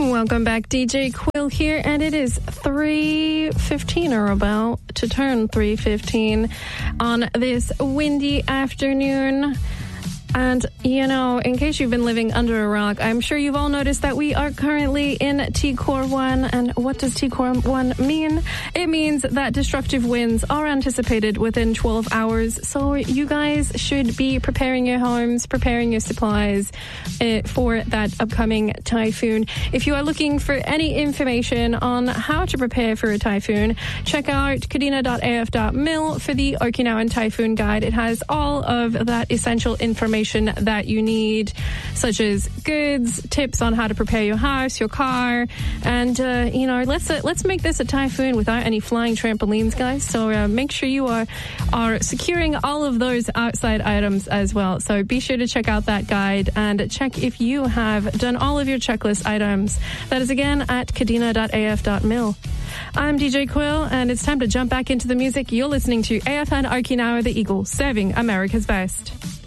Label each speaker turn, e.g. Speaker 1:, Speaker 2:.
Speaker 1: Welcome back, DJ Quill here, and it is 3:15 or about to turn 3:15 on this windy afternoon. And, you know, in case you've been living under a rock, I'm sure you've all noticed that we are currently in T-Core 1. And what does T-Core 1 mean? It means that destructive winds are anticipated within 12 hours. So you guys should be preparing your homes, preparing your supplies for that upcoming typhoon. If you are looking for any information on how to prepare for a typhoon, check out kadina.af.mil for the Okinawan Typhoon Guide. It has all of that essential information that you need, such as goods, tips on how to prepare your house, your car, and you know, let's make this a typhoon without any flying trampolines, guys. So make sure you are securing all of those outside items as well. So be sure to check out that guide and check if you have done all of your checklist items. That is again at kadina.af.mil. I'm DJ Quill, and it's time to jump back into the music. You're listening to AFN Okinawa The Eagle, serving America's best.